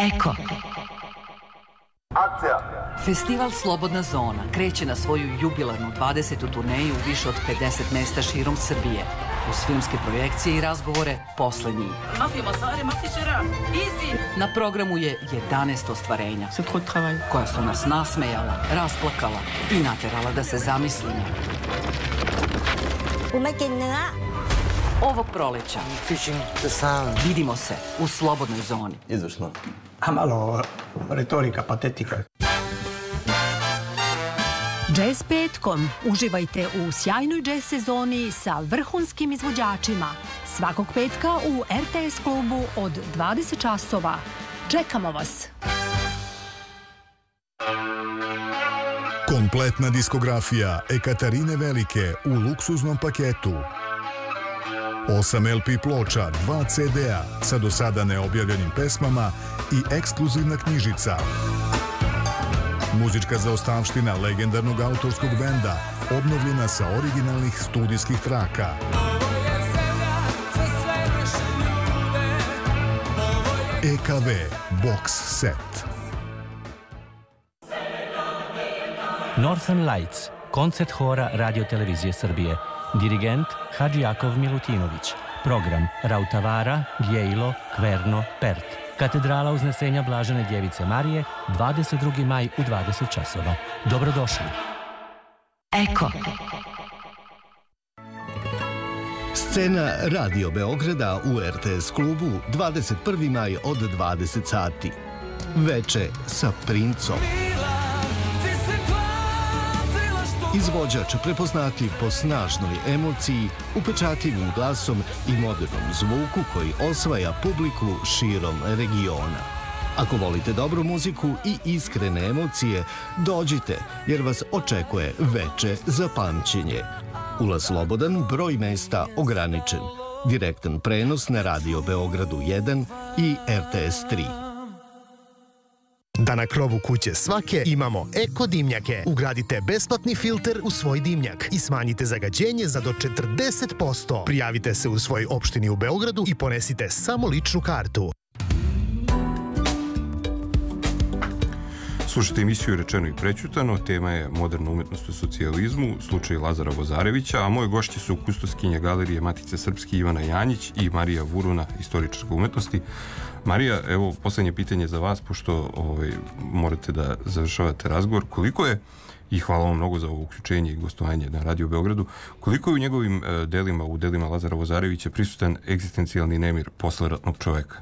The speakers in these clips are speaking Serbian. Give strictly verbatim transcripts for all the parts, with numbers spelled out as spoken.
Eko. Akcija! Festival Slobodna zona kreće na svoju jubilarnu dvadesetu turneju u više od pedeset mesta širom Srbije. Uz filmske projekcije i razgovore posle njih. Na programu je jedanaest ostvarenja koja su nas nasmejala, rasplakala i naterala da se zamislimo. Ovog proleća vidimo se u Slobodnoj zoni. Izvršno. A malo retorika, patetika. Jazz petkom. Uživajte u sjajnoj jazz sezoni sa vrhunskim izvođačima. Svakog petka u R T S klubu od dvadeset časova. Čekamo vas! Kompletna diskografija Ekaterine Velike u luksuznom paketu. osam L P ploča, dva C D-a sa do sada neobjavljenim pesmama i ekskluzivna knjižica. Muzička zaostavština legendarnog autorskog benda, obnovljena sa originalnih studijskih traka. E K V Box Set. Northern Lights, koncert hora Radio televizije Srbije. Dirigent Hadžijakov Milutinović. Program Rautavara, Gjejlo, Kverno, Pert. Katedrala Uznesenja Blažene Djevice Marije, dvadeset drugi maj u dvadeset časova. Dobrodošli. Eko. Scena Radio Beograda u R T S klubu dvadeset prvi maj od dvadeset sati. Veče sa Princom. Izvođač prepoznatljiv po snažnoj emociji, upečatljivim glasom i modernom zvuku koji osvaja publiku širom regiona. Ako volite dobru muziku i iskrene emocije, dođite jer vas očekuje veče za pamćenje. Ulaz slobodan, broj mesta ograničen. Direktan prenos na Radio Beogradu jedan i R T S tri. Da na krovu kuće svake imamo eko dimnjake. Ugradite besplatni filter u svoj dimnjak i smanjite zagađenje za do četrdeset posto. Prijavite se u svojoj opštini u Beogradu i ponesite samo ličnu kartu. Slušajte emisiju Rečeno i prećutano, tema je moderna umetnost u socijalizmu, slučaj Lazara Vozarevića, a moje gošće su kustoskinja Galerije Matice Srpske Ivana Janjić i Marija Vuruna, istoričarka umetnosti. Marija, evo, poslednje pitanje za vas, pošto ovaj, morate da završavate razgovor. Koliko je, i hvala vam mnogo za ovo uključenje i gostovanje na Radio Beogradu, koliko je u njegovim e, delima, u delima Lazara Vozarevića prisutan egzistencijalni nemir posleratnog čoveka?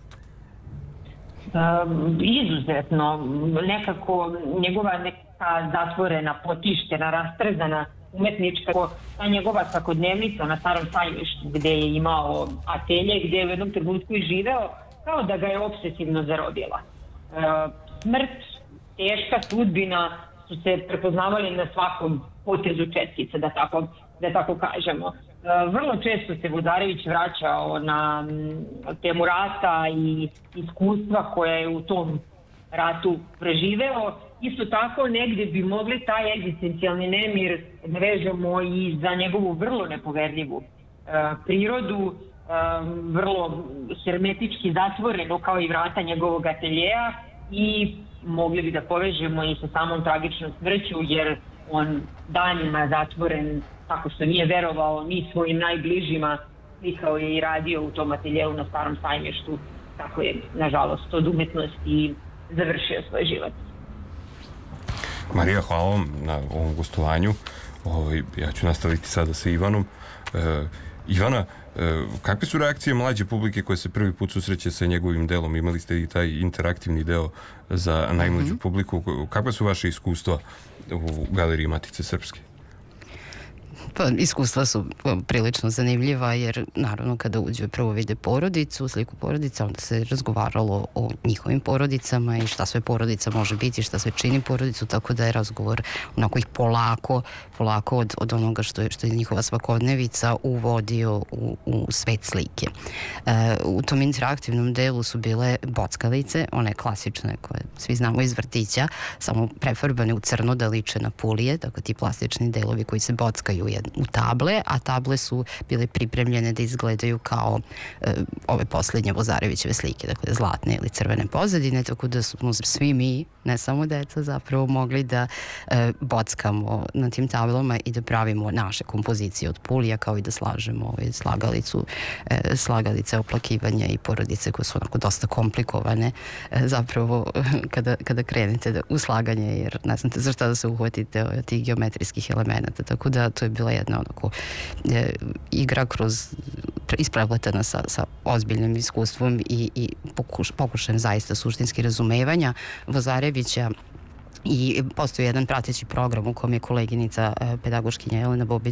Um, izuzetno. Nekako njegova neka zatvorena, potištena, rastrezana umetnička, ta njegova svakodnevnica na Starom sajmištu gde je imao atelje, gde je u jednom trenutku i živeo, kao da ga je obsesivno zarobila. Uh, smrt, teška sudbina su se prepoznavali na svakom potezu četkice, da tako, da tako kažemo. Uh, vrlo često se Vozarević vraćao na um, temu rata i iskustva koja je u tom ratu preživeo. Isto tako negdje bi mogli taj egzistencijalni nemir da vežemo i za njegovu vrlo nepoverljivu uh, prirodu, uh, vrlo hermetički zatvoreno kao i vrata njegovog ateljeja, i mogli bi da povežemo i sa samom tragičnom smrću, jer on danima zatvoren, tako što nije verovao ni svojim najbližima, slikao je i radio u tom ateljeu na Starom sajmištu, tako je, nažalost, od umetnosti završio svoj život. Marija, hvala vam na ovom gostovanju. Ovaj, ja ću nastaviti sada sa Ivanom. E, Ivana, e, kakve su reakcije mlađe publike koje se prvi put susreće sa njegovim delom? Imali ste i taj interaktivni deo za najmlađu mm-hmm. publiku. Kakve su vaše iskustva u Galeriji Matice Srpske? Pa, iskustva su prilično zanimljiva, jer naravno kada uđe prvo vide porodicu, sliku porodica, onda se razgovaralo o njihovim porodicama i šta sve porodica može biti, šta sve čini porodicu, tako da je razgovor onako ih polako, polako od, od onoga što je, što je njihova svakodnevica uvodio u, u svet slike. E, u tom interaktivnom delu su bile bockalice, one klasične koje svi znamo iz vrtića, samo prefarbane u crno da liče na pulije, tako ti plastični delovi koji se bockaju jednu, u table, a table su bile pripremljene da izgledaju kao e, ove posljednje Vozarevićeve slike, dakle zlatne ili crvene pozadine, tako da smo svi mi, ne samo deca, zapravo mogli da e, bockamo na tim tablama i da pravimo naše kompozicije od pulija, kao i da slažemo ovaj, slagalicu, e, slagalice oplakivanja i porodice koje su onako dosta komplikovane e, zapravo kada, kada krenete da, u slaganje, jer ne znate za šta da se uhvatite od tih geometrijskih elemenata, tako da to je bila jedna onako e, igra kroz isprepletena sa, sa ozbiljnim iskustvom i, i pokuš, pokušajem zaista suštinski razumevanja Vozarevića. I postoji jedan prateći program u kom je koleginica pedagoškinja Jelena Bobić